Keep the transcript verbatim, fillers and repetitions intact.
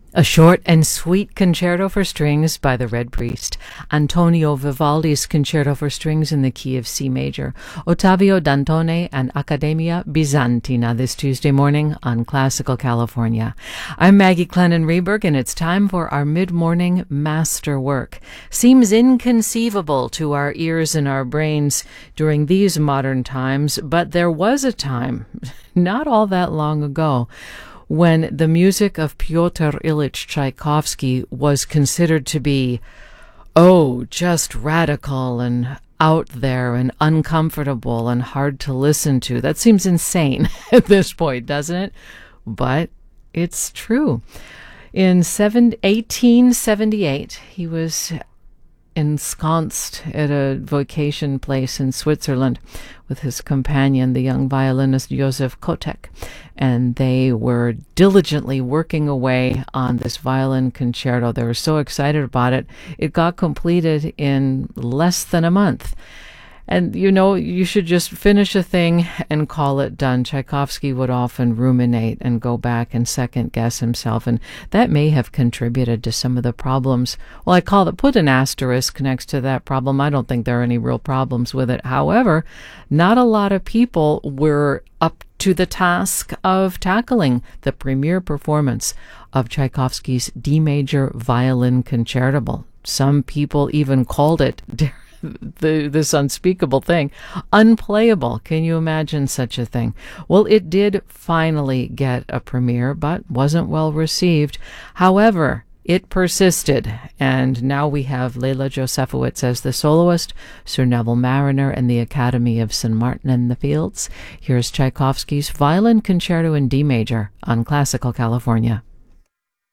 A short and sweet concerto for strings by the Red Priest. Antonio Vivaldi's Concerto for Strings in the key of C major. Ottavio Dantone and Accademia Bizantina this Tuesday morning on Classical California. I'm Maggie Clennon-Reberg, and it's time for our mid-morning masterwork. Seems inconceivable to our ears and our brains during these modern times, but there was a time, not all that long ago, when the music of Pyotr Ilyich Tchaikovsky was considered to be, oh, just radical and out there and uncomfortable and hard to listen to. That seems insane at this point, doesn't it? But it's true. In eighteen seventy-eight, he was ensconced at a vacation place in Switzerland with his companion, the young violinist Josef Kotek, and they were diligently working away on this violin concerto. They were so excited about it. It got completed in less than a month. And, you know, you should just finish a thing and call it done. Tchaikovsky would often ruminate and go back and second-guess himself, and that may have contributed to some of the problems. Well, I call it, put an asterisk next to that problem. I don't think there are any real problems with it. However, not a lot of people were up to the task of tackling the premiere performance of Tchaikovsky's D major violin concerto. Some people even called it The, this unspeakable thing, unplayable. Can you imagine such a thing? Well, it did finally get a premiere, but wasn't well received. However, it persisted, and now we have Leila Josefowicz as the soloist, Sir Neville Marriner and the Academy of Saint Martin in the Fields. Here's Tchaikovsky's Violin Concerto in D major on Classical California.